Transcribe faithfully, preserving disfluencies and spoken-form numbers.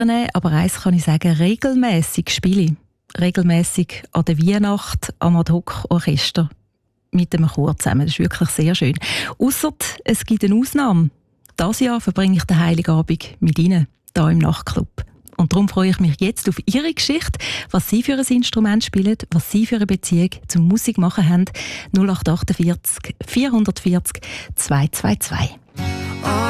aber eins kann ich sagen, regelmässig spiele ich. Regelmässig an der Weihnacht am Ad-Hoc-Orchester mit dem Chor zusammen. Das ist wirklich sehr schön. Ausser es gibt eine Ausnahme. Dieses Jahr verbringe ich den Heiligabend mit Ihnen, hier im Nachtclub. Und darum freue ich mich jetzt auf Ihre Geschichte, was Sie für ein Instrument spielen, was Sie für eine Beziehung zum Musikmachen haben. null acht acht vier vier vier null zwei zwei zwei.